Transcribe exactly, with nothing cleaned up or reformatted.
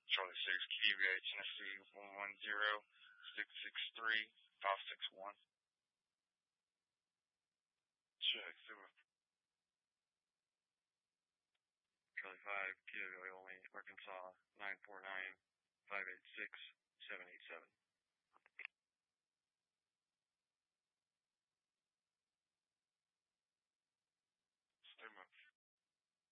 Charlie six, Q V A, Tennessee, one one zero, six six three, five six one. Check, super. Charlie five, Kilo Wyoming, Arkansas, nine four nine, five eight six, seven eight seven.